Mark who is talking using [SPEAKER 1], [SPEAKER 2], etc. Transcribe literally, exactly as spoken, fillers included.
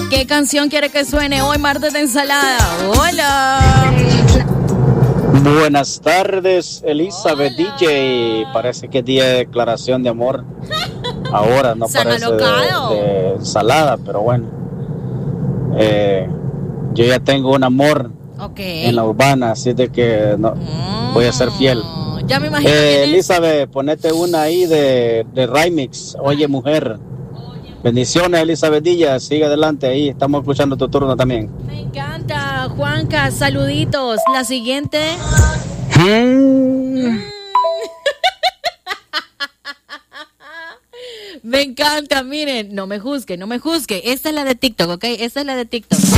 [SPEAKER 1] ¿Qué canción quiere que suene hoy, martes de ensalada? Hola.
[SPEAKER 2] Buenas tardes, Elizabeth. Hola. D J. Parece que es día de declaración de amor. Ahora no parece de, de ensalada, pero bueno. Eh, yo ya tengo un amor okay. en la urbana, así de que no, mm, voy a ser fiel.
[SPEAKER 1] Ya me imagino.
[SPEAKER 2] Eh, Elizabeth, ponete una ahí de, de remix. Oye, mujer. Bendiciones, Elizabeth Díaz. Sigue adelante ahí. Estamos escuchando tu turno también.
[SPEAKER 1] Me encanta, Juanca. Saluditos. La siguiente.
[SPEAKER 2] Mm.
[SPEAKER 1] Me encanta, miren. No me juzgue, no me juzgue. Esta es la de TikTok, ¿ok? Esta es la de TikTok.